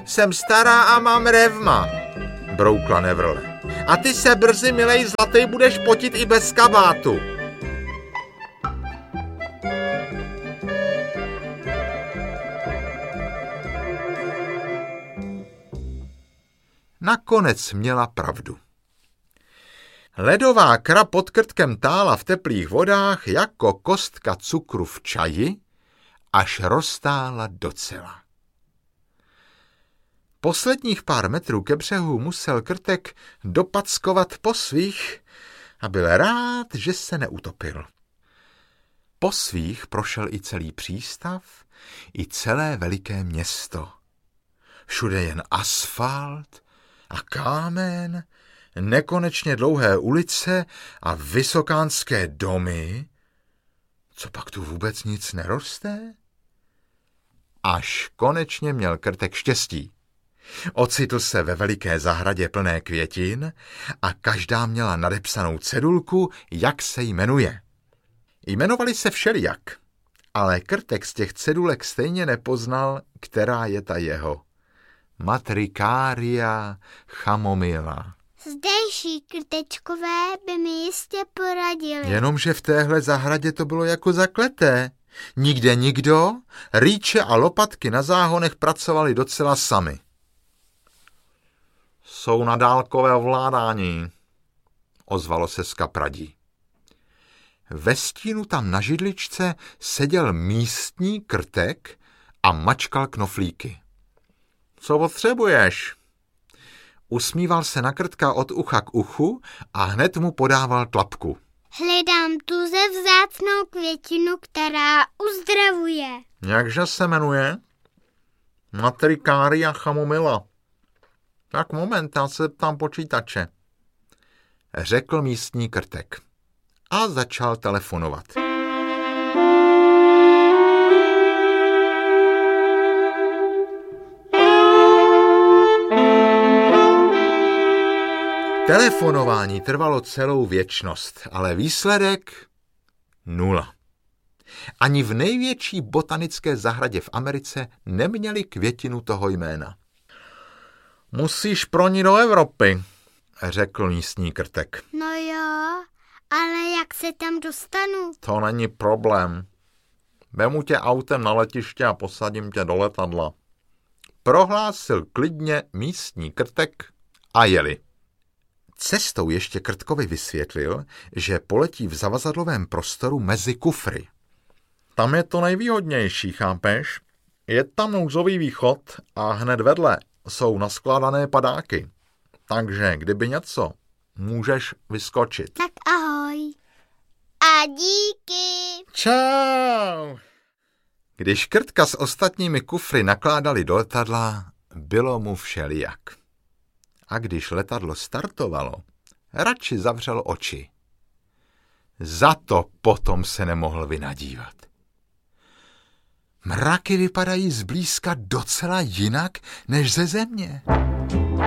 jsem stará a mám revma, broukla Nevrle. A ty se brzy, milej zlatý, budeš potit i bez kabátu. Nakonec měla pravdu. Ledová kra pod krtkem tála v teplých vodách jako kostka cukru v čaji, až roztála docela. Posledních pár metrů ke břehu musel krtek dopackovat po svých a byl rád, že se neutopil. Po svých prošel i celý přístav, i celé veliké město. Všude jen asfalt a kámen, nekonečně dlouhé ulice a vysokánské domy. Co pak tu vůbec nic neroste? Až konečně měl krtek štěstí. Ocitl se ve veliké zahradě plné květin a každá měla nadepsanou cedulku, jak se jmenuje. Jmenovali se všelijak, ale krtek z těch cedulek stejně nepoznal, která je ta jeho. Matricaria chamomilla. Zdejší krtečkové by mi jistě poradili. Jenomže v téhle zahradě to bylo jako zakleté. Nikde nikdo, rýče a lopatky na záhonech pracovali docela sami. Jsou na dálkové ovládání, ozvalo se z kapradí. Ve stínu tam na židličce seděl místní krtek a mačkal knoflíky. Co potřebuješ? Usmíval se na krtka od ucha k uchu a hned mu podával tlapku. Hledám tuze vzácnou květinu, která uzdravuje. Jakže se jmenuje? Matricaria chamomilla. Tak moment, já se ptám počítače, řekl místní krtek a začal telefonovat. Telefonování trvalo celou věčnost, ale výsledek 0. Ani v největší botanické zahradě v Americe neměli květinu toho jména. Musíš pro ní do Evropy, řekl místní krtek. No jo, ale jak se tam dostanu? To není problém. Vemu tě autem na letiště a posadím tě do letadla. Prohlásil klidně místní krtek a jeli. Cestou ještě krtkovi vysvětlil, že poletí v zavazadlovém prostoru mezi kufry. Tam je to nejvýhodnější, chápeš? Je tam nouzový východ a hned vedle jsou naskládané padáky. Takže kdyby něco, můžeš vyskočit. Tak ahoj. A díky. Čau. Když krtka s ostatními kufry nakládali do letadla, bylo mu všelijak. A když letadlo startovalo, radši zavřel oči. Za to potom se nemohl vynadívat. Mraky vypadají zblízka docela jinak než ze země.